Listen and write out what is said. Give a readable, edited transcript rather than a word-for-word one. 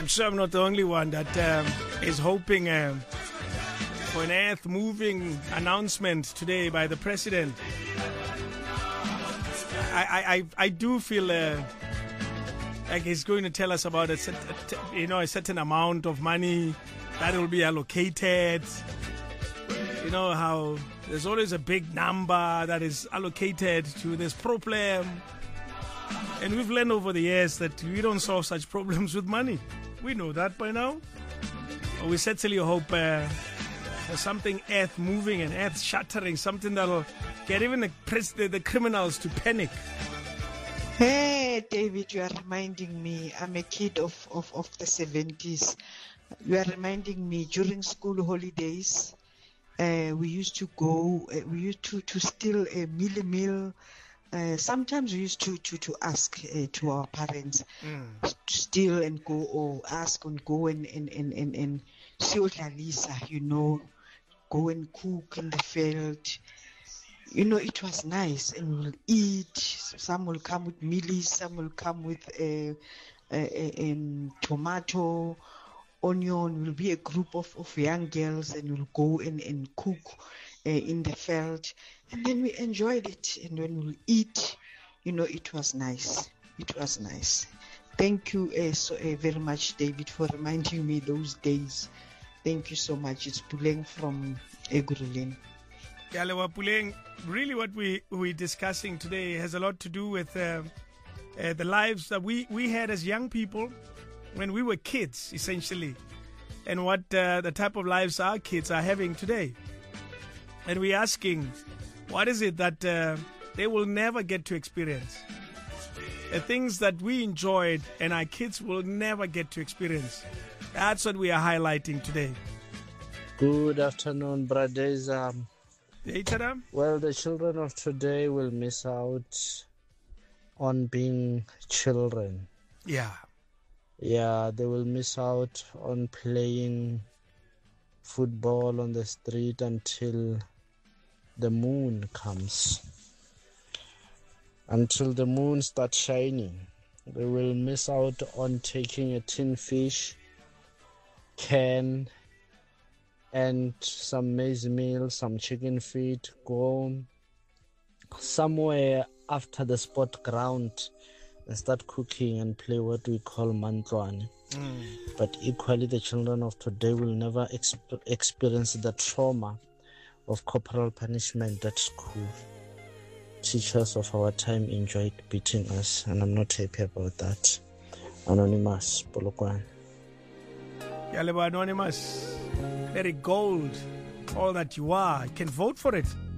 sure I'm not the only one that is hoping for an earth-moving announcement today by the president. I do feel like he's going to tell us about a certain amount of money that will be allocated. You know how there's always a big number that is allocated to this problem. And we've learned over the years that we don't solve such problems with money. We know that by now. But we certainly hope for something earth-moving and earth-shattering, something that'll get even the criminals to panic. Hey, David, you are reminding me. I'm a kid of the 70s. You are reminding me during school holidays, we used to go, we used to steal a meal. Sometimes we used to ask to our parents to steal and go, or ask and go and see Lisa, go and cook in the field. It was nice, and we'll eat. Some will come with mealies, some will come with tomato, onion. We'll be a group of young girls, and we'll go and cook in the field, and then we enjoyed it. And when we'll eat, it was nice. It was nice. Thank you so very much, David, for reminding me those days. Thank you so much. It's Puleng from Egurulin. Yalewa Puleng, really what we're discussing today has a lot to do with the lives that we had as young people when we were kids, essentially, and what the type of lives our kids are having today. And we're asking, what is it that they will never get to experience? The things that we enjoyed and our kids will never get to experience. That's what we are highlighting today. Good afternoon, brothers. Well, the children of today will miss out on being children. Yeah, they will miss out on playing football on the street until the moon comes. Until the moon starts shining. They will miss out on taking a tin fish, can, and some maize meal, some chicken feet, go somewhere after the sport ground and start cooking and play what we call mantlwane. But equally, the children of today will never experience the trauma of corporal punishment at school. Teachers of our time enjoyed beating us, and I'm not happy about that. Anonymous, Polokwane. Yaleba Anonymous, very gold, all that you are. You can vote for it.